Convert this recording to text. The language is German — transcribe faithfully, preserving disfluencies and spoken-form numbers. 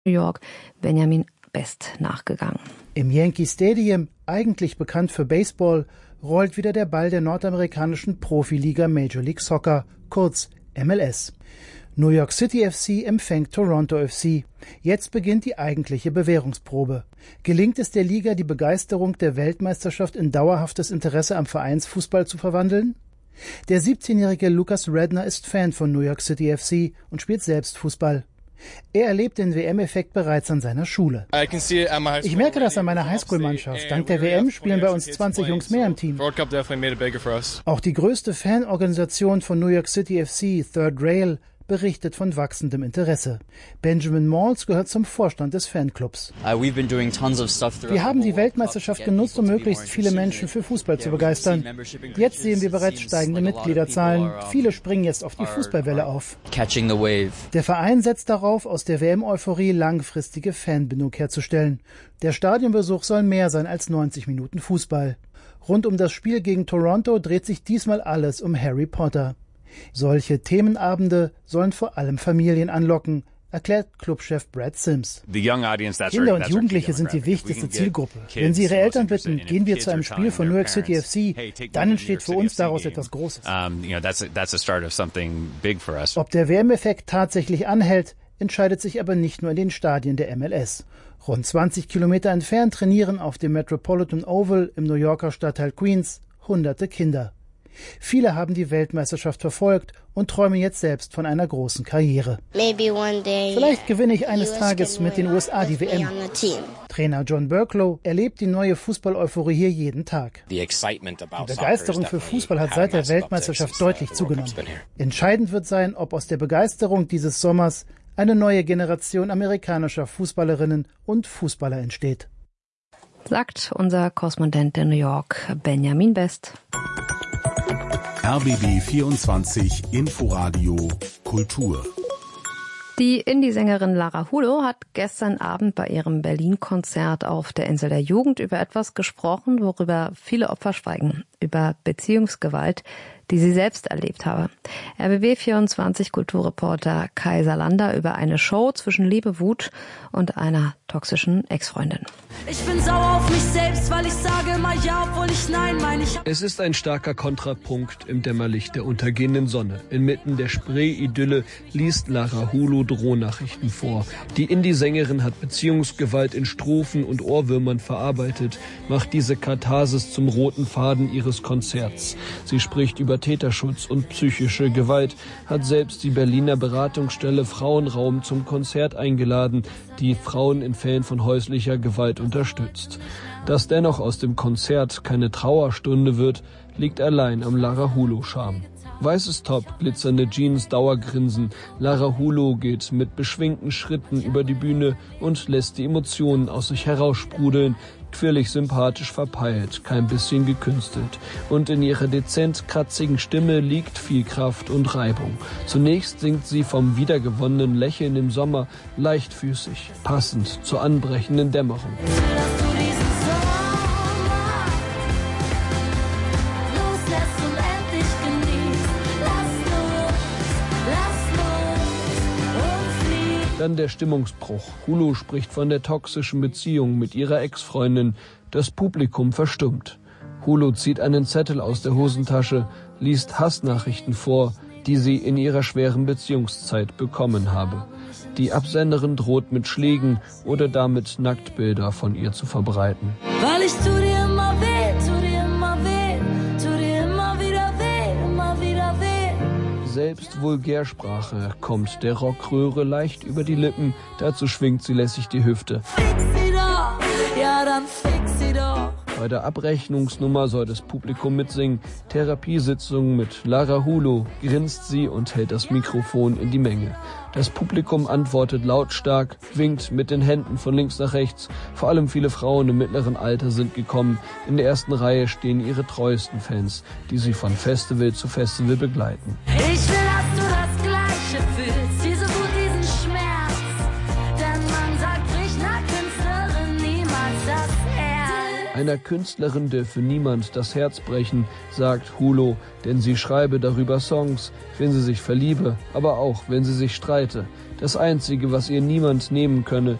New York Benjamin Best nachgegangen. Im Yankee Stadium, eigentlich bekannt für Baseball, rollt wieder der Ball der nordamerikanischen Profiliga Major League Soccer, kurz M L S. New York City F C empfängt Toronto F C. Jetzt beginnt die eigentliche Bewährungsprobe. Gelingt es der Liga, die Begeisterung der Weltmeisterschaft in dauerhaftes Interesse am Vereinsfußball zu verwandeln? Der siebzehnjährige Lucas Redner ist Fan von New York City F C und spielt selbst Fußball. Er erlebt den W M-Effekt bereits an seiner Schule. Ich merke das an meiner Highschool-Mannschaft. Dank der W M spielen bei uns zwanzig Jungs mehr im Team. Auch die größte Fanorganisation von New York City F C, Third Rail, berichtet von wachsendem Interesse. Benjamin Malls gehört zum Vorstand des Fanclubs. Wir haben die Weltmeisterschaft genutzt, um möglichst viele Menschen für Fußball zu begeistern. Jetzt sehen wir bereits steigende Mitgliederzahlen. Viele springen jetzt auf die Fußballwelle auf. Der Verein setzt darauf, aus der W M-Euphorie langfristige Fanbindung herzustellen. Der Stadionbesuch soll mehr sein als neunzig Minuten Fußball. Rund um das Spiel gegen Toronto dreht sich diesmal alles um Harry Potter. Solche Themenabende sollen vor allem Familien anlocken, erklärt Clubchef Brad Sims. Kinder und Jugendliche sind die wichtigste Zielgruppe. Wenn sie ihre Eltern bitten, gehen wir zu einem Spiel von New York City F C, dann entsteht für uns daraus etwas Großes. Ob der W M-Effekt tatsächlich anhält, entscheidet sich aber nicht nur in den Stadien der M L S. Rund zwanzig Kilometer entfernt trainieren auf dem Metropolitan Oval im New Yorker Stadtteil Queens hunderte Kinder. Viele haben die Weltmeisterschaft verfolgt und träumen jetzt selbst von einer großen Karriere. Vielleicht gewinne ich eines Tages mit den U S A die W M. Trainer John Burklow erlebt die neue Fußball-Euphorie hier jeden Tag. Die Begeisterung für Fußball hat seit der Weltmeisterschaft deutlich zugenommen. Entscheidend wird sein, ob aus der Begeisterung dieses Sommers eine neue Generation amerikanischer Fußballerinnen und Fußballer entsteht. Sagt unser Korrespondent in New York, Benjamin Best. R B B vierundzwanzig Inforadio Kultur. Die Indie-Sängerin Lara Hulo hat gestern Abend bei ihrem Berlin-Konzert auf der Insel der Jugend über etwas gesprochen, worüber viele Opfer schweigen, über Beziehungsgewalt, die sie selbst erlebt habe. R B B vierundzwanzig Kulturreporter Kai Salander über eine Show zwischen Liebe, Wut und einer toxischen Ex-Freundin. Ich bin sauer auf mich selbst, weil ich sage immer ja, obwohl ich nein meine. Ich es ist ein starker Kontrapunkt im Dämmerlicht der untergehenden Sonne. Inmitten der Spree-Idylle liest Lara Hulo Drohnachrichten vor. Die Indie-Sängerin hat Beziehungsgewalt in Strophen und Ohrwürmern verarbeitet, macht diese Katharsis zum roten Faden ihres Konzerts. Sie spricht über Täterschutz und psychische Gewalt, hat selbst die Berliner Beratungsstelle Frauenraum zum Konzert eingeladen, die Frauen in Fällen von häuslicher Gewalt unterstützt. Dass dennoch aus dem Konzert keine Trauerstunde wird, liegt allein am Lara Hulo-Charme. Weißes Top, glitzernde Jeans, Dauergrinsen. Lara Hulo geht mit beschwingten Schritten über die Bühne und lässt die Emotionen aus sich heraussprudeln. Quirlig sympathisch verpeilt, kein bisschen gekünstelt. Und in ihrer dezent kratzigen Stimme liegt viel Kraft und Reibung. Zunächst singt sie vom wiedergewonnenen Lächeln im Sommer, leichtfüßig, passend zur anbrechenden Dämmerung. Dann der Stimmungsbruch. Hulo spricht von der toxischen Beziehung mit ihrer Ex-Freundin. Das Publikum verstummt. Hulo zieht einen Zettel aus der Hosentasche, liest Hassnachrichten vor, die sie in ihrer schweren Beziehungszeit bekommen habe. Die Absenderin droht mit Schlägen oder damit Nacktbilder von ihr zu verbreiten. Weil ich tu dir immer weh, tu dir immer weh, tu dir immer wieder weh, immer wieder weh. Selbst Vulgärsprache kommt der Rockröhre leicht über die Lippen, dazu schwingt sie lässig die Hüfte. Fix sie doch, ja dann fix sie doch. Bei der Abrechnungsnummer soll das Publikum mitsingen. Therapiesitzung mit Lara Hulo, grinst sie und hält das Mikrofon in die Menge. Das Publikum antwortet lautstark, winkt mit den Händen von links nach rechts. Vor allem viele Frauen im mittleren Alter sind gekommen. In der ersten Reihe stehen ihre treuesten Fans, die sie von Festival zu Festival begleiten. Ich will, dass du das Gleiche fühlst, diese Wut, diesen Schmerz. Denn man sagt, brich einer Künstlerin niemals das Herz. Einer Künstlerin dürfe niemand das Herz brechen, sagt Hulo, denn sie schreibe darüber Songs, wenn sie sich verliebe, aber auch wenn sie sich streite. Das Einzige, was ihr niemand nehmen könne,